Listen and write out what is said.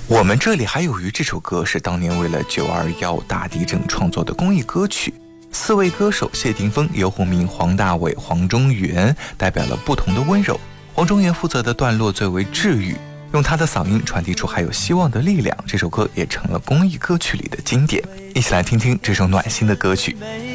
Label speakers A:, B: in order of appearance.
A: 我们这里还有鱼这首歌是当年为了921大地震创作的公益歌曲，4位歌手谢霆锋、游鸿明、黄大炜、黄中原代表了不同的温柔。黄中原负责的段落最为治愈，用他的嗓音传递出还有希望的力量，这首歌也成了公益歌曲里的经典。一起来听听这首暖心的歌曲。